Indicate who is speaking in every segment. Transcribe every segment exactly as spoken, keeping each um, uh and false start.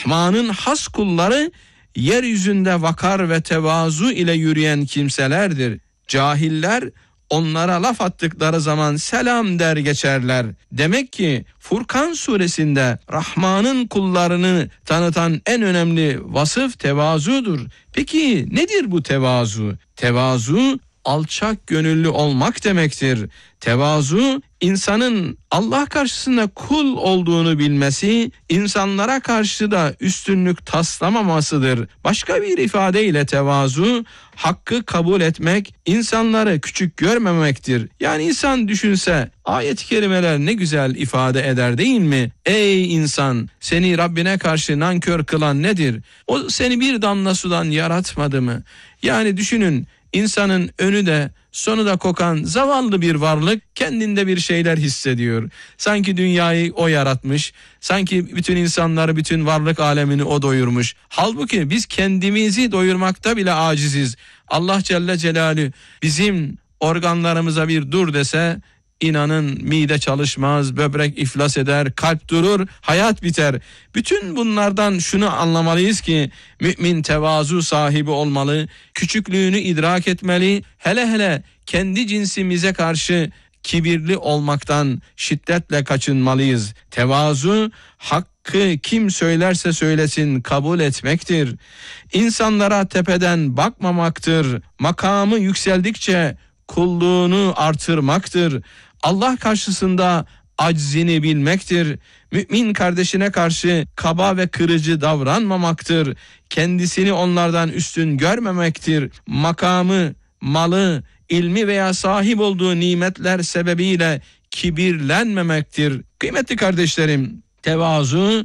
Speaker 1: Rahman'ın has kulları yeryüzünde vakar ve tevazu ile yürüyen kimselerdir. Cahiller onlara laf attıkları zaman selam der geçerler. Demek ki Furkan suresinde Rahman'ın kullarını tanıtan en önemli vasıf tevazudur. Peki nedir bu tevazu? Tevazu alçak gönüllü olmak demektir. Tevazu insanın Allah karşısında kul olduğunu bilmesi, insanlara karşı da üstünlük taslamamasıdır. Başka bir ifadeyle tevazu hakkı kabul etmek, insanları küçük görmemektir. Yani insan düşünse ayet-i kerimeler ne güzel ifade eder değil mi? Ey insan, seni Rabbine karşı nankör kılan nedir? O seni bir damla sudan yaratmadı mı? Yani düşünün, İnsanın önü de sonu da kokan zavallı bir varlık kendinde bir şeyler hissediyor. Sanki dünyayı o yaratmış, sanki bütün insanları, bütün varlık alemini o doyurmuş. Halbuki biz kendimizi doyurmakta bile aciziz. Allah Celle Celaluhu bizim organlarımıza bir dur dese, İnanın mide çalışmaz, böbrek iflas eder, kalp durur, hayat biter. Bütün bunlardan şunu anlamalıyız ki mümin tevazu sahibi olmalı, küçüklüğünü idrak etmeli, hele hele kendi cinsimize karşı kibirli olmaktan şiddetle kaçınmalıyız. Tevazu hakkı kim söylerse söylesin kabul etmektir. İnsanlara tepeden bakmamaktır. Makamı yükseldikçe kulluğunu artırmaktır. Allah karşısında aczini bilmektir. Mümin kardeşine karşı kaba ve kırıcı davranmamaktır. Kendisini onlardan üstün görmemektir. Makamı, malı, ilmi veya sahip olduğu nimetler sebebiyle kibirlenmemektir. Kıymetli kardeşlerim, tevazu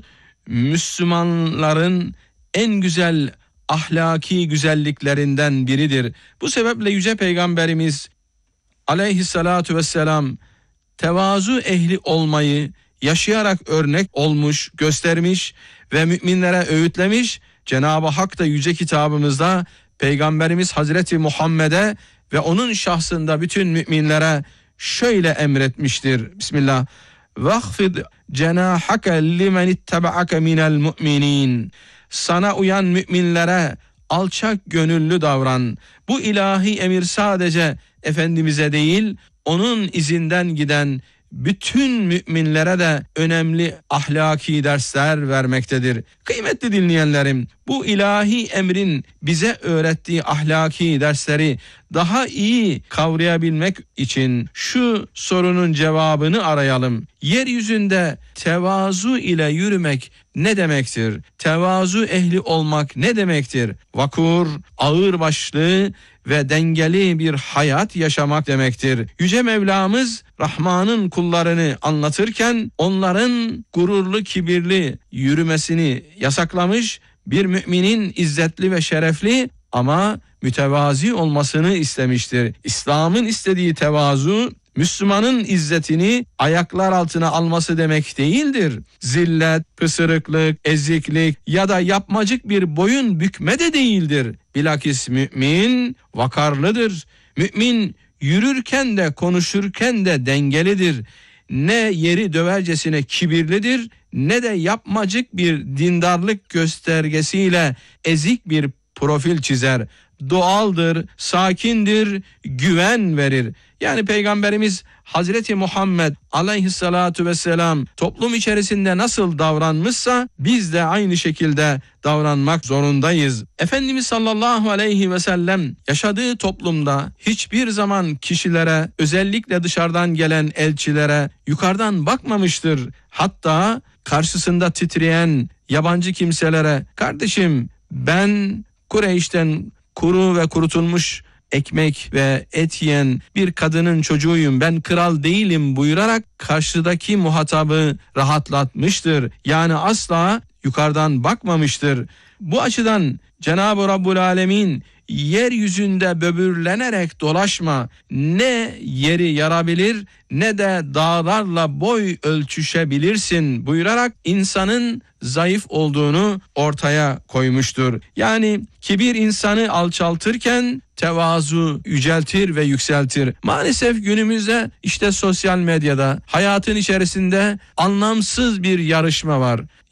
Speaker 1: Müslümanların en güzel ahlaki güzelliklerinden biridir. Bu sebeple Yüce Peygamberimiz Aleyhissalatu vesselam tevazu ehli olmayı yaşayarak örnek olmuş, göstermiş ve müminlere öğütlemiş. Cenab-ı Hak da yüce kitabımızda Peygamberimiz Hazreti Muhammed'e ve onun şahsında bütün müminlere şöyle emretmiştir. Bismillah. Vahfid cenahake limen ittaba'ake minel mu'minin. Sana uyan müminlere alçak gönüllü davran. Bu ilahi emir sadece Efendimiz'e değil, onun izinden giden bütün müminlere de önemli ahlaki dersler vermektedir. Kıymetli dinleyenlerim, bu ilahi emrin bize öğrettiği ahlaki dersleri daha iyi kavrayabilmek için şu sorunun cevabını arayalım. Yeryüzünde tevazu ile yürümek ne demektir? Tevazu ehli olmak ne demektir? Vakur, ağırbaşlı ve dengeli bir hayat yaşamak demektir. Yüce Mevlamız Rahman'ın kullarını anlatırken onların gururlu, kibirli yürümesini yasaklamış, bir müminin izzetli ve şerefli ama mütevazi olmasını istemiştir. İslam'ın istediği tevazu, Müslümanın izzetini ayaklar altına alması demek değildir. Zillet, pısırıklık, eziklik ya da yapmacık bir boyun bükme de değildir. Bilakis mümin vakarlıdır. Mümin yürürken de konuşurken de dengelidir. Ne yeri dövercesine kibirlidir, ne de yapmacık bir dindarlık göstergesiyle ezik bir profil çizer. Doğaldır, sakindir, güven verir. Yani Peygamberimiz Hazreti Muhammed aleyhissalatu vesselam toplum içerisinde nasıl davranmışsa biz de aynı şekilde davranmak zorundayız. Efendimiz sallallahu aleyhi ve sellem yaşadığı toplumda hiçbir zaman kişilere, özellikle dışarıdan gelen elçilere yukarıdan bakmamıştır. Hatta karşısında titreyen yabancı kimselere, kardeşim ben Kureyş'ten kuru ve kurutulmuş ekmek ve et yiyen bir kadının çocuğuyum, ben kral değilim buyurarak karşıdaki muhatabı rahatlatmıştır. Yani asla yukarıdan bakmamıştır. Bu açıdan Cenab-ı Rabbul Alemin yeryüzünde böbürlenerek dolaşma, ne yeri yarabilir ne de dağlarla boy ölçüşebilirsin buyurarak insanın zayıf olduğunu ortaya koymuştur. Yani kibir insanı alçaltırken tevazu yüceltir ve yükseltir. Maalesef günümüzde işte sosyal medyada, hayatın içerisinde anlamsız bir yarışma var.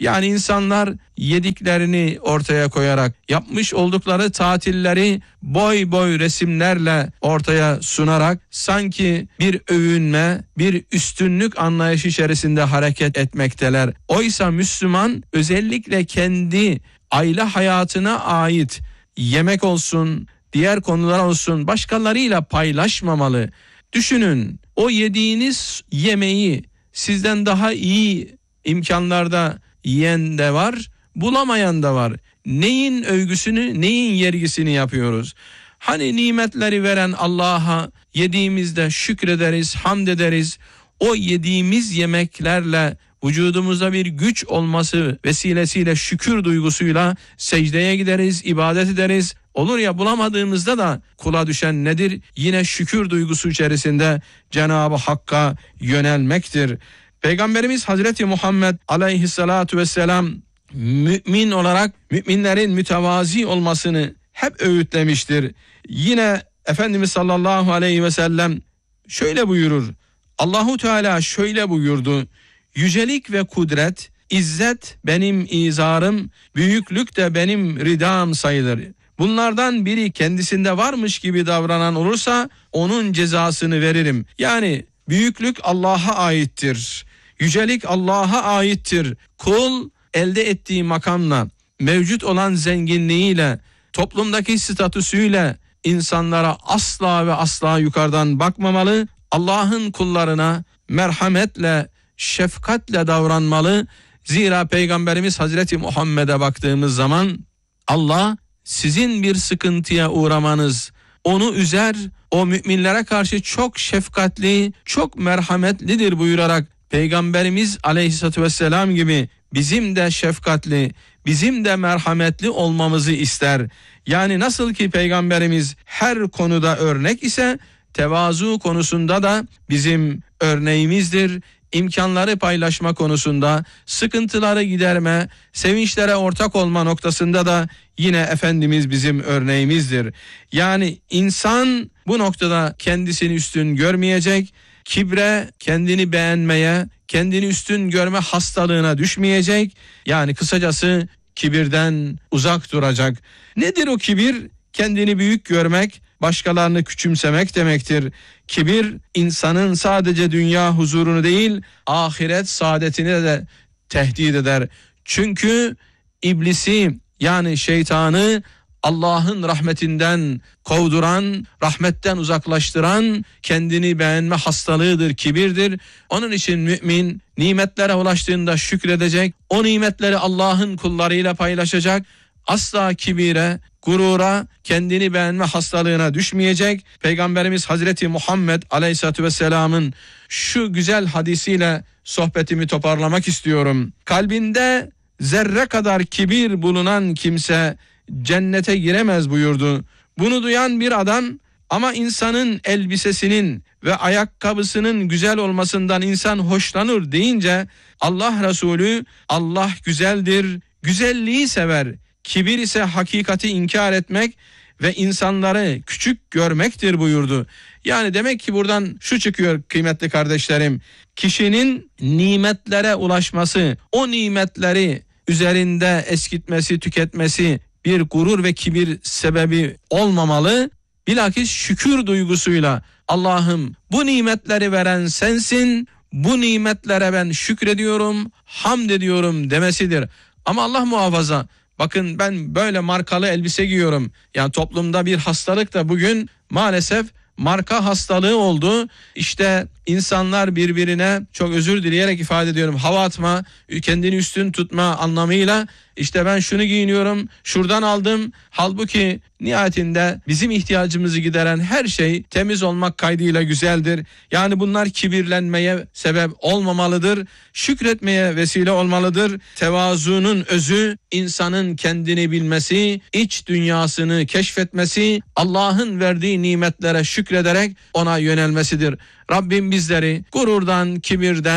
Speaker 1: Yani insanlar yediklerini ortaya koyarak, yapmış oldukları tatilleri boy boy resimlerle ortaya sunarak sanki bir övünme, bir üstünlük anlayışı içerisinde hareket etmekteler. Oysa Müslüman özellikle kendi aile hayatına ait yemek olsun, diğer konular olsun başkalarıyla paylaşmamalı. Düşünün, o yediğiniz yemeği sizden daha iyi imkanlarda yiyen de var, bulamayan da var. Neyin övgüsünü, neyin yergisini yapıyoruz? Hani nimetleri veren Allah'a yediğimizde şükrederiz, hamd ederiz. O yediğimiz yemeklerle vücudumuzda bir güç olması vesilesiyle şükür duygusuyla secdeye gideriz, ibadet ederiz. Olur ya bulamadığımızda da kula düşen nedir? Yine şükür duygusu içerisinde Cenab-ı Hakk'a yönelmektir. Peygamberimiz Hazreti Muhammed aleyhissalatu vesselam mümin olarak müminlerin mütevazi olmasını hep öğütlemiştir. Yine Efendimiz sallallahu aleyhi ve sellem şöyle buyurur. Allahu Teala şöyle buyurdu. Yücelik ve kudret, izzet benim izarım, büyüklük de benim ridam sayılır. Bunlardan biri kendisinde varmış gibi davranan olursa onun cezasını veririm. Yani büyüklük Allah'a aittir. Yücelik Allah'a aittir. Kul elde ettiği makamla, mevcut olan zenginliğiyle, toplumdaki statüsüyle insanlara asla ve asla yukarıdan bakmamalı. Allah'ın kullarına merhametle, şefkatle davranmalı. Zira Peygamberimiz Hazreti Muhammed'e baktığımız zaman Allah sizin bir sıkıntıya uğramanız onu üzer, o müminlere karşı çok şefkatli, çok merhametlidir buyurarak Peygamberimiz Aleyhisselatü Vesselam gibi bizim de şefkatli, bizim de merhametli olmamızı ister. Yani nasıl ki Peygamberimiz her konuda örnek ise tevazu konusunda da bizim örneğimizdir. İmkanları paylaşma konusunda, sıkıntıları giderme, sevinçlere ortak olma noktasında da yine Efendimiz bizim örneğimizdir. Yani insan bu noktada kendisini üstün görmeyecek, kibre, kendini beğenmeye, kendini üstün görme hastalığına düşmeyecek. Yani kısacası kibirden uzak duracak. Nedir o kibir? Kendini büyük görmek, başkalarını küçümsemek demektir. Kibir insanın sadece dünya huzurunu değil, ahiret saadetini de tehdit eder. Çünkü iblisi yani şeytanı Allah'ın rahmetinden kovduran, rahmetten uzaklaştıran kendini beğenme hastalığıdır, kibirdir. Onun için mümin nimetlere ulaştığında şükredecek, o nimetleri Allah'ın kullarıyla paylaşacak, asla kibire, gurura, kendini beğenme hastalığına düşmeyecek. Peygamberimiz Hazreti Muhammed Aleyhisselatü Vesselam'ın şu güzel hadisiyle sohbetimi toparlamak istiyorum. Kalbinde zerre kadar kibir bulunan kimse cennete giremez buyurdu. Bunu duyan bir adam ama insanın elbisesinin ve ayakkabısının güzel olmasından insan hoşlanır deyince Allah Resulü Allah güzeldir, güzelliği sever. Kibir ise hakikati inkar etmek ve insanları küçük görmektir buyurdu. Yani demek ki buradan şu çıkıyor kıymetli kardeşlerim. Kişinin nimetlere ulaşması, o nimetleri üzerinde eskitmesi, tüketmesi bir gurur ve kibir sebebi olmamalı. Bilakis şükür duygusuyla Allah'ım bu nimetleri veren sensin, bu nimetlere ben şükrediyorum, hamd ediyorum demesidir. Ama Allah muhafaza, bakın ben böyle markalı elbise giyiyorum. Yani toplumda bir hastalık da bugün maalesef marka hastalığı oldu. İşte insanlar birbirine, çok özür dileyerek ifade ediyorum, hava atma, kendini üstün tutma anlamıyla işte ben şunu giyiniyorum, şuradan aldım. Halbuki nihayetinde bizim ihtiyacımızı gideren her şey temiz olmak kaydıyla güzeldir. Yani bunlar kibirlenmeye sebep olmamalıdır. Şükretmeye vesile olmalıdır. Tevazunun özü insanın kendini bilmesi, iç dünyasını keşfetmesi, Allah'ın verdiği nimetlere şükrederek ona yönelmesidir. Rabbim bizleri gururdan, kibirden,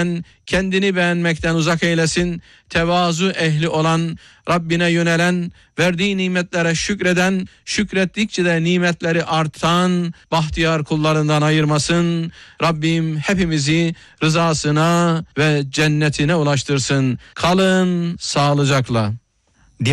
Speaker 1: kendini beğenmekten uzak eylesin. Tevazu ehli olan, Rabbine yönelen, verdiği nimetlere şükreden, şükrettikçe de nimetleri artan bahtiyar kullarından ayırmasın. Rabbim hepimizi rızasına ve cennetine ulaştırsın. Kalın sağlıcakla.